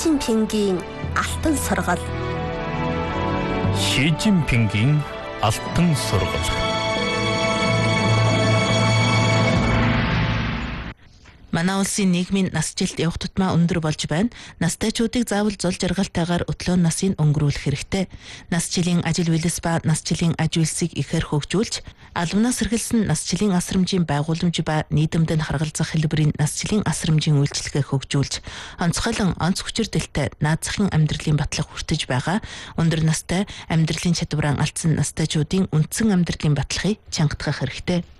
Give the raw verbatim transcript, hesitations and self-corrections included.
Жинпингийн алтан сургал. Ши Жинпингийн алтан сургал. Манай улсын нийгмийн нас жилд явах тутмаа өндөр болж байна. Настайчуудыг заавал зул жаргалтайгаар өтлөөн насыг өнгөрүүлэх хэрэгтэй. Нас жилийн ажил үйлс ба нас жилийн аж үйлсийг ихээр хөгжүүлж, албанаас эргэлсэн нас жилийн асрамжийн байгууламж ба нийгэмдэд харгалзах хэлбэрийн нас жилийн асрамжийн үйлчлэгээ хөгжүүлж, онцгойлон онц хүчирдэлтэй наад захын амьдралын батлах хүртэж байгаа өндөр настай амьдралын чадвараа алдсан настайчуудын үндсэн амьдралын батлахыг чангатгах хэрэгтэй.